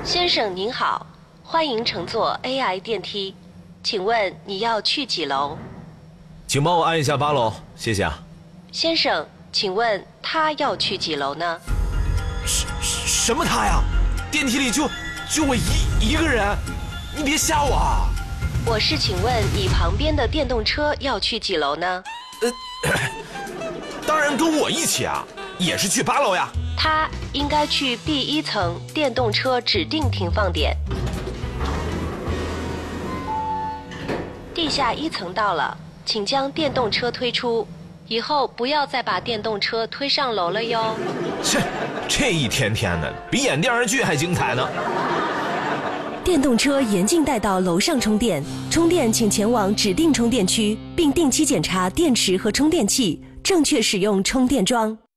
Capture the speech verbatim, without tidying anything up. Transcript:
先生您好，欢迎乘坐 A I 电梯，请问你要去几楼？ 请帮我按一下八楼，谢谢啊。 先生，请问他要去几楼呢？ 什什么他呀？电梯里就就我一一个人，你别吓我啊！ 我是请问你旁边的电动车要去几楼呢？ 呃，当然跟我一起啊，也是去八楼呀。 他应该去 B 一层电动车指定停放点。地下一层到了，请将电动车推出，以后不要再把电动车推上楼了哟。 切，这一天天的比演电视剧还精彩呢。 电动车严禁带到楼上充电，充电请前往指定充电区，并定期检查电池和充电器，正确使用充电桩。